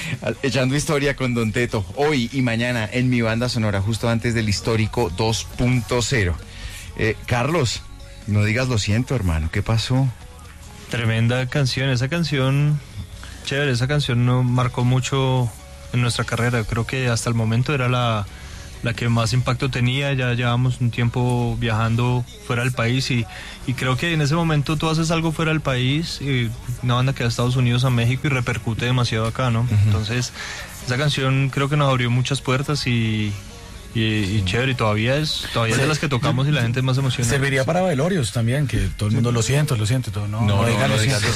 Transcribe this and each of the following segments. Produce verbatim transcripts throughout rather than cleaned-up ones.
Echando historia con Don Teto, hoy y mañana en mi banda sonora, justo antes del histórico dos punto cero. Eh, Carlos, no digas lo siento, hermano, ¿qué pasó? Tremenda canción, esa canción, chévere, esa canción nos marcó mucho en nuestra carrera. Creo que hasta el momento era la, la que más impacto tenía. Ya llevamos un tiempo viajando fuera del país y, y creo que en ese momento tú haces algo fuera del país, y una banda que va a Estados Unidos, a México, y repercute demasiado acá, ¿no? Uh-huh. Entonces, esa canción creo que nos abrió muchas puertas y... Y, y chévere, y todavía es todavía es de las que tocamos y la gente es más emocionada. Serviría para velorios también, que todo el mundo lo siento, lo siento, todo. No, no, no, digan lo siento.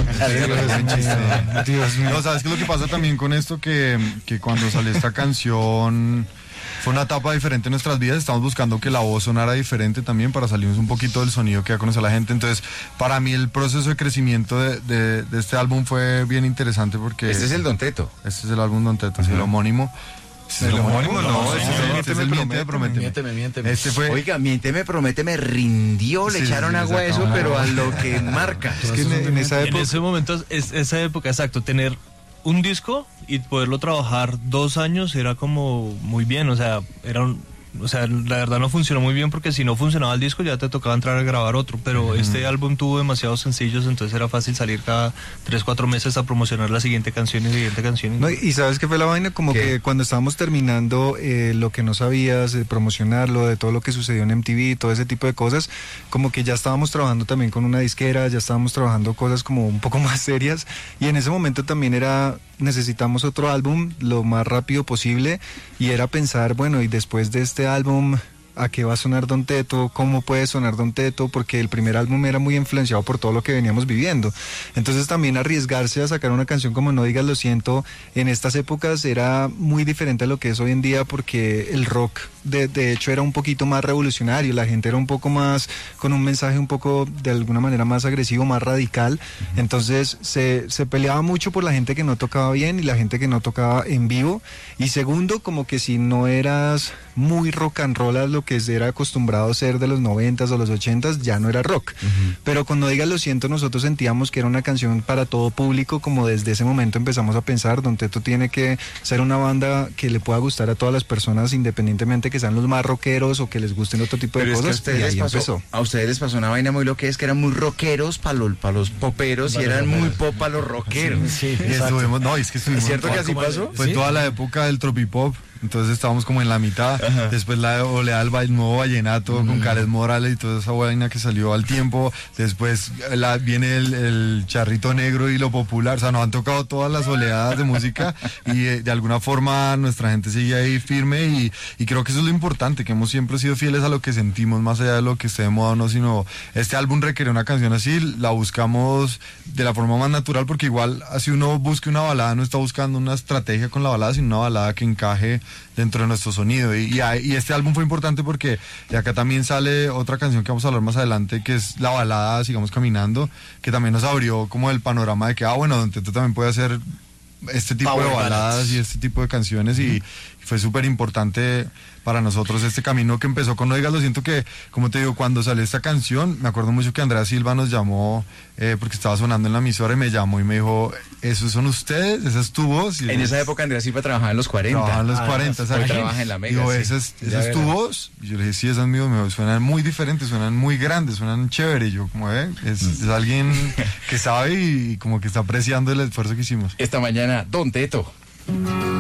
Dios mío. No, ¿sabes qué es lo que pasa también con esto? Que, que cuando salió esta canción fue una etapa diferente en nuestras vidas. Estamos buscando que la voz sonara diferente también para salirnos un poquito del sonido que ya conoce la gente. Entonces, para mí el proceso de crecimiento de, de, de este álbum fue bien interesante porque... Este es el Don Teto. Este es el álbum Don Teto, uh-huh. Sí, el homónimo. ¿El homónimo? No, no, ese es el Miénteme, Prométeme. Miénteme, miénteme. Este fue... Oiga, Miénteme, Prométeme rindió, le sí, echaron sí, agua a eso, pero a lo que marca. Es que en, en, esa época... en ese momento, es, esa época, exacto, tener un disco y poderlo trabajar dos años era como muy bien, o sea, era un... O sea, la verdad no funcionó muy bien porque si no funcionaba el disco ya te tocaba entrar a grabar otro, pero uh-huh. Este álbum tuvo demasiados sencillos, entonces era fácil salir cada tres, cuatro meses a promocionar la siguiente canción y la siguiente canción. No, y ¿sabes qué fue la vaina? Como ¿Qué? Que cuando estábamos terminando eh, lo que no sabías, de promocionarlo, de todo lo que sucedió en M T V, todo ese tipo de cosas, como que ya estábamos trabajando también con una disquera, ya estábamos trabajando cosas como un poco más serias, y en ese momento también era... necesitamos otro álbum lo más rápido posible, y era pensar, bueno, y después de este álbum, ¿a qué va a sonar Don Teto? ¿Cómo puede sonar Don Teto? Porque el primer álbum era muy influenciado por todo lo que veníamos viviendo. Entonces también arriesgarse a sacar una canción como No Digas Lo Siento en estas épocas era muy diferente a lo que es hoy en día, porque el rock de, de hecho era un poquito más revolucionario, la gente era un poco más, con un mensaje un poco de alguna manera más agresivo, más radical. Uh-huh. Entonces se, se peleaba mucho por la gente que no tocaba bien y la gente que no tocaba en vivo. Y segundo, como que si no eras muy rock and roll a lo que era acostumbrado a ser de los noventas o los ochentas, ya no era rock. Uh-huh. Pero con No Digas Lo Siento nosotros sentíamos que era una canción para todo público, como desde ese momento empezamos a pensar, Don Teto tiene que ser una banda que le pueda gustar a todas las personas, independientemente que sean los más rockeros o que les gusten otro tipo de Pero cosas, es que a y ahí pasó, empezó. A ustedes les pasó una vaina muy loca, es que eran muy rockeros para los, pa los poperos y eran muy pop para los rockeros. Sí, sí, y estuvimos, no, es que estuvimos... ¿Es cierto que así pasó? Fue ¿sí? Toda la época del tropipop. Entonces estábamos como en la mitad. Ajá. Después la oleada del nuevo vallenato uh-huh. con Karen Morales y toda esa vaina que salió al tiempo. Después la, viene el, el charrito negro y lo popular. O sea, nos han tocado todas las oleadas de música y eh, de alguna forma nuestra gente sigue ahí firme y, y creo que eso es lo importante, que hemos siempre sido fieles a lo que sentimos, más allá de lo que esté de moda o no, sino este álbum requiere una canción así, la buscamos de la forma más natural, porque igual así uno busque una balada, no está buscando una estrategia con la balada, sino una balada que encaje dentro de nuestro sonido, y, y, y este álbum fue importante porque de acá también sale otra canción que vamos a hablar más adelante, que es la balada Sigamos Caminando, que también nos abrió como el panorama de que, ah bueno, Don Teto también puede hacer este tipo Power de baladas ballads. Y este tipo de canciones, y, y fue súper importante para nosotros este camino que empezó con No Digas Lo Siento, que como te digo, cuando salió esta canción, me acuerdo mucho que Andrea Silva nos llamó, eh, porque estaba sonando en la emisora, y me llamó y me dijo, ¿esos son ustedes? ¿Esa es tu voz? Y en esa época Andrea Silva trabajaba en los cuarenta. Trabajaba en los ah, cuarenta, ¿sabes? Trabaja en la Mega. Digo, sí. ¿esa es, esa es tu voz? Y yo le dije, sí, esa es mi voz, me suenan muy diferentes, suenan muy grandes, suenan chévere. Y yo, como, eh, es, es alguien que sabe y como que está apreciando el esfuerzo que hicimos. Esta mañana, Don Teto.